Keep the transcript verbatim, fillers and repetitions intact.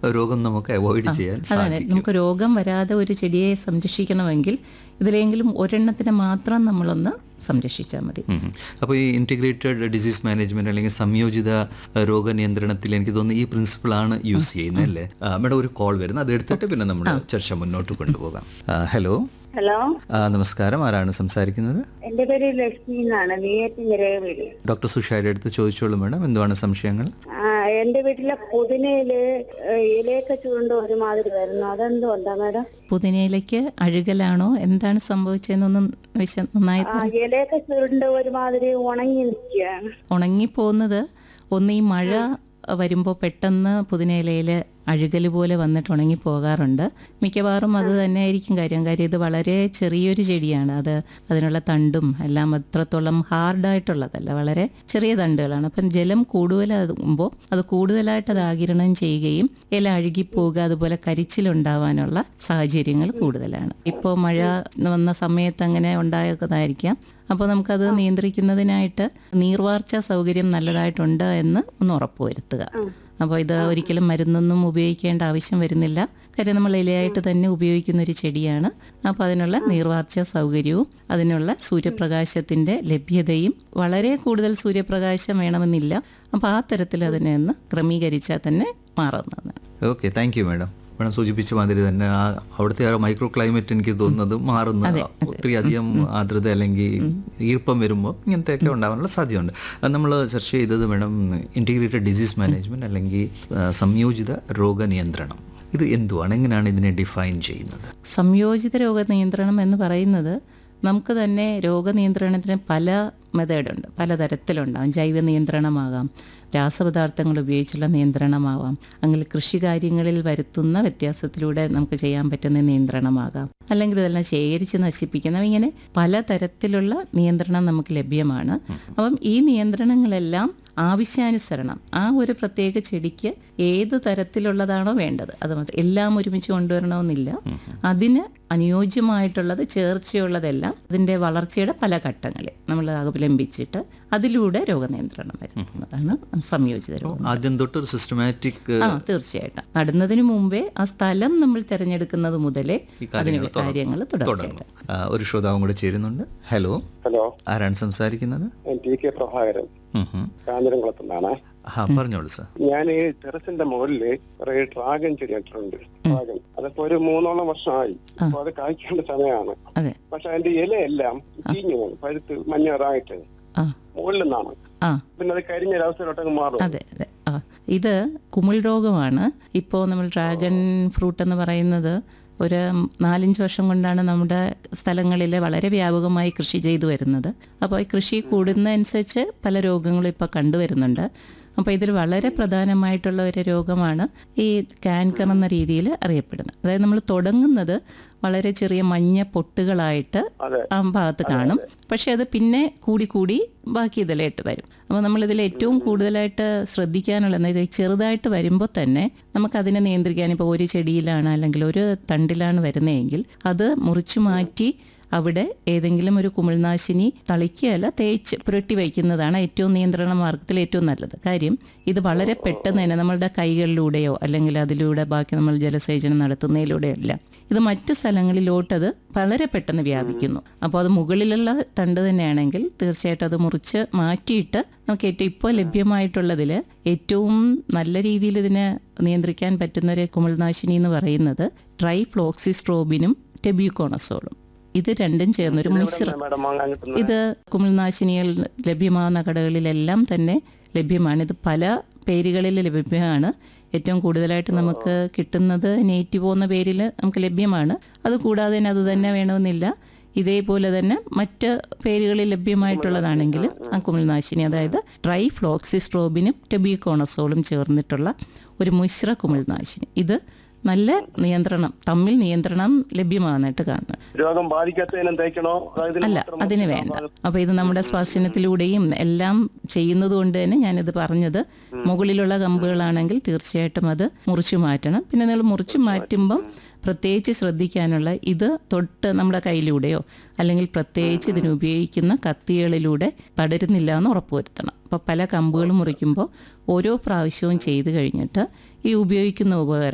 രോഗം നമുക്ക് അവോയ്ഡ് ചെയ്യാൻ സാധിക്കും. നമുക്ക് രോഗം വരാതെ ഒരു ചെടിയെ സംരക്ഷിക്കണമെങ്കിൽ ഇതിലെങ്കിലും ഒരെണ്ണത്തിനെ മാത്രം നമ്മളൊന്ന് സംരക്ഷിച്ചാൽ മതി. അപ്പോൾ ഈ ഇൻറ്റിഗ്രേറ്റഡ് ഡിസീസ് മാനേജ്മെന്റ് അല്ലെങ്കിൽ സംയോജിത രോഗനിയന്ത്രണത്തിൽ എനിക്ക് തോന്നുന്നു ഈ പ്രിൻസിപ്പിളാണ് യൂസ് ചെയ്യുന്നത് അല്ലേ? മേഡം ഒരു കോൾ വരുന്നത്, അത് എടുത്തിട്ട് പിന്നെ നമ്മൾ ചർച്ച മുന്നോട്ട് കൊണ്ടുപോകാം. ഹലോ ഹലോ നമസ്കാരം, ആരാണ് സംസാരിക്കുന്നത്? എന്റെ പേര് ലക്ഷ്മി എന്നാണ്. വീട് ഡോക്ടർ സുഷായുടെ അടുത്ത് ചോദിച്ചോളൂ മേഡം, എന്താണ് സംശയങ്ങൾ? എന്റെ വീട്ടിലെ പുതിനയില് ഇലയൊക്കെ ചുരുണ്ട് ഒരുമാതിരി വരുന്നു, അതെന്തുകൊണ്ടാ മേഡം? പുതിനയിലേക്ക് അഴുകലാണോ, എന്താണ് സംഭവിച്ചതെന്നൊന്നും നന്നായി ഇലയൊക്കെ ചുരുണ്ട് ഒരുമാതിരി ഉണങ്ങി നിൽക്കുകയാണ്. ഉണങ്ങിപ്പോകുന്നത് ഒന്ന് ഈ മഴ വരുമ്പോൾ പെട്ടെന്ന് പുതിനയിലയിൽ അഴുകൽ പോലെ വന്നിട്ട് ഉണങ്ങി പോകാറുണ്ട്. മിക്കവാറും അത് തന്നെ ആയിരിക്കും കാര്യം. കാര്യം ഇത് വളരെ ചെറിയൊരു ചെടിയാണ്. അത് അതിനുള്ള തണ്ടും എല്ലാം അത്രത്തോളം ഹാർഡായിട്ടുള്ളതല്ല, വളരെ ചെറിയ തണ്ടുകളാണ്. അപ്പം ജലം കൂടുതലാകുമ്പോൾ അത് കൂടുതലായിട്ട് അത് ആഗിരണം ചെയ്യുകയും ഇല അഴുകിപ്പോവുക, അതുപോലെ കരിച്ചിലുണ്ടാവാനുള്ള സാഹചര്യങ്ങൾ കൂടുതലാണ്. ഇപ്പോൾ മഴ വന്ന സമയത്ത് അങ്ങനെ ഉണ്ടായതായിരിക്കാം. അപ്പോൾ നമുക്കത് നിയന്ത്രിക്കുന്നതിനായിട്ട് നീർവാർച്ച സൗകര്യം നല്ലതായിട്ടുണ്ട് എന്ന് ഒന്ന് ഉറപ്പുവരുത്തുക. അപ്പോൾ ഇത് ഒരിക്കലും മരുന്നൊന്നും ഉപയോഗിക്കേണ്ട ആവശ്യം വരുന്നില്ല. കാര്യം നമ്മൾ ഇലയായിട്ട് തന്നെ ഉപയോഗിക്കുന്ന ഒരു ചെടിയാണ്. അപ്പോൾ അതിനുള്ള നീർവാർച്ച സൗകര്യവും അതിനുള്ള സൂര്യപ്രകാശത്തിൻ്റെ ലഭ്യതയും, വളരെ കൂടുതൽ സൂര്യപ്രകാശം വേണമെന്നില്ല. അപ്പോൾ ആ തരത്തിൽ അതിനെ ഒന്ന് ക്രമീകരിച്ചാൽ തന്നെ മാറുന്നതാണ്. Okay, thank you madam. Madam സൂചിപ്പിച്ച മാതിരി തന്നെ ആ അവിടുത്തെ ആ മൈക്രോ ക്ലൈമറ്റ് എനിക്ക് തോന്നുന്നത് മാറുന്ന, ഒത്തിരി അധികം ആർദ്രത അല്ലെങ്കിൽ ഈർപ്പം വരുമ്പോൾ ഇങ്ങനത്തെയൊക്കെ ഉണ്ടാകാനുള്ള സാധ്യതയുണ്ട്. നമ്മൾ ചർച്ച ചെയ്തത് മേഡം ഇൻറ്റിഗ്രേറ്റഡ് ഡിസീസ് മാനേജ്മെൻറ്റ് അല്ലെങ്കിൽ സംയോജിത രോഗനിയന്ത്രണം. ഇത് എന്തുവാണ്, എങ്ങനെയാണ് ഇതിനെ ഡിഫൈൻ ചെയ്യുന്നത്? സംയോജിത രോഗനിയന്ത്രണം എന്ന് പറയുന്നത് നമുക്ക് തന്നെ രോഗനിയന്ത്രണത്തിന് പല മെത്തേഡുണ്ട്, പലതരത്തിലുണ്ടാകും. ജൈവ നിയന്ത്രണമാകാം, രാസപദാർത്ഥങ്ങൾ ഉപയോഗിച്ചുള്ള നിയന്ത്രണമാവാം, അല്ലെങ്കിൽ കൃഷി കാര്യങ്ങളിൽ വരുത്തുന്ന വ്യത്യാസത്തിലൂടെ നമുക്ക് ചെയ്യാൻ പറ്റുന്ന നിയന്ത്രണമാകാം, അല്ലെങ്കിൽ ഇതെല്ലാം ശേഖരിച്ച് നശിപ്പിക്കുന്ന, ഇങ്ങനെ പലതരത്തിലുള്ള നിയന്ത്രണം നമുക്ക് ലഭ്യമാണ്. അപ്പം ഈ നിയന്ത്രണങ്ങളെല്ലാം ആവശ്യാനുസരണം ആ ഒരു പ്രത്യേക ചെടിക്ക് ഏത് തരത്തിലുള്ളതാണോ വേണ്ടത് അത് മാത്രം, എല്ലാം ഒരുമിച്ച് കൊണ്ടുവരണമെന്നില്ല. അതിന് അനുയോജ്യമായിട്ടുള്ളത്, ചേർച്ചയുള്ളതെല്ലാം അതിൻ്റെ വളർച്ചയുടെ പല ഘട്ടങ്ങളിൽ നമ്മൾ അവലംബിച്ചിട്ട് അതിലൂടെ രോഗനിയന്ത്രണം വരുത്തുന്നതാണ് സംയോജിത രോഗം. ആദ്യം തൊട്ട് ഒരു സിസ്റ്റമാറ്റിക്, ആ തീർച്ചയായിട്ടും നടുന്നതിന് മുമ്പേ ആ സ്ഥലം നമ്മൾ തിരഞ്ഞെടുക്കുന്നത് മുതലേ അതിനുള്ള കാര്യങ്ങൾ തുടർച്ചയായിട്ട്. ഒരു ശ്രോതാവും കൂടെ ചേരുന്നുണ്ട്. ഹലോ ഹലോ ആരാണ് സംസാരിക്കുന്നത്? T K Prabhakaran, കാഞ്ഞിരംകുളത്തുനിന്നാണ്. പറഞ്ഞോളൂ സാർ. ഞാൻ ഈ ടെറസിന്റെ മുകളില് കുറെ ഡ്രാഗൺ ചെടി നട്ടിട്ടുണ്ട്. ഡ്രാഗൺ അതിപ്പോ ഒരു മൂന്നോളം വർഷമായി. അപ്പൊ അത് കായ്ക്കേണ്ട സമയമാണ്. പക്ഷെ അതിന്റെ ഇലയെല്ലാം ചീഞ്ഞു പോകും, പഴുത്ത് മഞ്ഞറായിട്ട് മുകളിൽ നിന്നാണ്. പിന്നെ അത് കരിഞ്ഞൊരവസ്ഥയിലോട്ടങ്ങ് മാറും. അതെ അതെ ആ ഇത് കുമിൾ രോഗമാണ്. ഇപ്പോൾ നമ്മൾ ഡ്രാഗൺ ഫ്രൂട്ട് എന്ന് പറയുന്നത് ഒരു നാലഞ്ച് വർഷം കൊണ്ടാണ് നമ്മുടെ സ്ഥലങ്ങളിൽ വളരെ വ്യാപകമായി കൃഷി ചെയ്തു വരുന്നത്. അപ്പോൾ ഈ കൃഷി കൂടുന്നതനുസരിച്ച് പല രോഗങ്ങളും ഇപ്പോൾ കണ്ടുവരുന്നുണ്ട്. അപ്പോൾ ഇതിൽ വളരെ പ്രധാനമായിട്ടുള്ള ഒരു രോഗമാണ് ഈ കാൻകർ എന്ന രീതിയിൽ അറിയപ്പെടുന്നത്. അതായത് നമ്മൾ തുടങ്ങുന്നത് വളരെ ചെറിയ മഞ്ഞ പൊട്ടുകളായിട്ട് ആ ഭാഗത്ത് കാണും, പക്ഷെ അത് പിന്നെ കൂടി കൂടി ബാക്കി ഇതിലായിട്ട് വരും. അപ്പോൾ നമ്മളിതിൽ ഏറ്റവും കൂടുതലായിട്ട് ശ്രദ്ധിക്കാനുള്ള ഇത് ചെറുതായിട്ട് വരുമ്പോൾ തന്നെ നമുക്കതിനെ നിയന്ത്രിക്കാൻ, ഇപ്പോൾ ഒരു ചെടിയിലാണ് അല്ലെങ്കിൽ ഒരു തണ്ടിലാണ് വരുന്നതെങ്കിൽ അത് മുറിച്ചു മാറ്റി അവിടെ ഏതെങ്കിലും ഒരു കുമിൾനാശിനി തളിക്കുകയല്ല, തേച്ച് പുരട്ടി വയ്ക്കുന്നതാണ് ഏറ്റവും നിയന്ത്രണ മാർഗത്തിൽ ഏറ്റവും നല്ലത്. കാര്യം ഇത് വളരെ പെട്ടെന്ന് തന്നെ നമ്മളുടെ കൈകളിലൂടെയോ അല്ലെങ്കിൽ അതിലൂടെ ബാക്കി നമ്മൾ ജലസേചനം നടത്തുന്നതിലൂടെയോ അല്ല, ഇത് മറ്റു സ്ഥലങ്ങളിലോട്ടത് വളരെ പെട്ടെന്ന് വ്യാപിക്കുന്നു. അപ്പോൾ അത് മുകളിലുള്ള തണ്ട് തന്നെയാണെങ്കിൽ തീർച്ചയായിട്ടും അത് മുറിച്ച് മാറ്റിയിട്ട് നമുക്ക് ഏറ്റവും ഇപ്പോൾ ലഭ്യമായിട്ടുള്ളതിൽ ഏറ്റവും നല്ല രീതിയിൽ ഇതിനെ നിയന്ത്രിക്കാൻ പറ്റുന്ന ഒരു കുമിൾനാശിനി എന്ന് പറയുന്നത് ട്രൈഫ്ലോക്സിസ്ട്രോബിനും ടെബ്യൂക്കോണസോളും. ഇത് രണ്ടും ചേർന്നൊരു മിശ്രം. ഇത് കുമിൾനാശിനികൾ ലഭ്യമാകുന്ന കടകളിലെല്ലാം തന്നെ ലഭ്യമാണ്. ഇത് പല പേരുകളിൽ ലഭ്യമാണ്. ഏറ്റവും കൂടുതലായിട്ട് നമുക്ക് കിട്ടുന്നത് നേറ്റീവോ എന്ന പേരിൽ നമുക്ക് ലഭ്യമാണ്. അതുകൂടാതെ തന്നെ അത് തന്നെ വേണമെന്നില്ല, ഇതേപോലെ തന്നെ മറ്റ് പേരുകളിൽ ലഭ്യമായിട്ടുള്ളതാണെങ്കിൽ ആ കുമിൾനാശിനി, അതായത് ട്രൈഫ്ലോക്സിസ്ട്രോബിനും ടെബ്യൂക്കോണസോളും ചേർന്നിട്ടുള്ള ഒരു മിശ്ര കുമിൾനാശിനി, ഇത് നല്ല നിയന്ത്രണം, തമ്മിൽ നിയന്ത്രണം ലഭ്യമാകുന്നതായിട്ട് കാണുന്നത്. രോഗം ബാധിക്കാത്തതിനും തേക്കണോ? അല്ല, അതിന് വേണ്ട. അപ്പോൾ ഇത് നമ്മുടെ സ്പർശനത്തിലൂടെയും എല്ലാം ചെയ്യുന്നത് കൊണ്ട് തന്നെ ഞാനിത് പറഞ്ഞത്, മുകളിലുള്ള കമ്പുകളാണെങ്കിൽ തീർച്ചയായിട്ടും അത് മുറിച്ചു മാറ്റണം. പിന്നെ നിങ്ങൾ മുറിച്ചു മാറ്റുമ്പം പ്രത്യേകിച്ച് ശ്രദ്ധിക്കാനുള്ള, ഇത് തൊട്ട് നമ്മുടെ കയ്യിലൂടെയോ അല്ലെങ്കിൽ പ്രത്യേകിച്ച് ഇതിന് ഉപയോഗിക്കുന്ന കത്തികളിലൂടെ പടരുന്നില്ല എന്ന് ഉറപ്പുവരുത്തണം. അപ്പോൾ പല കമ്പുകളും മുറിക്കുമ്പോൾ ഓരോ പ്രാവശ്യവും ചെയ്ത് കഴിഞ്ഞിട്ട് ഈ ഉപയോഗിക്കുന്ന ഉപകരണം